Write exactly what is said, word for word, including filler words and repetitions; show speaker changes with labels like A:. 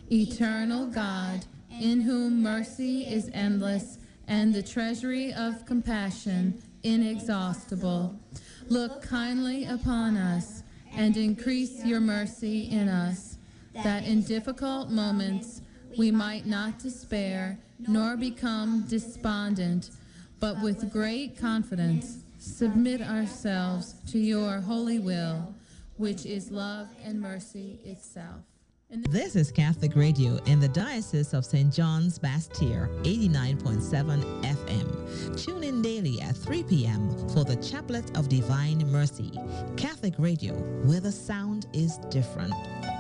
A: eternal God, in whom mercy is endless and the treasury of compassion inexhaustible. Look kindly upon us and increase your mercy in us, that in difficult moments we might not despair nor become despondent, but with great confidence submit ourselves to your holy will, which is love and mercy itself.
B: This is Catholic Radio in the Diocese of Saint John's Bastille, eighty-nine point seven F M. Tune in daily at three p.m. for the Chaplet of Divine Mercy. Catholic Radio, where the sound is different.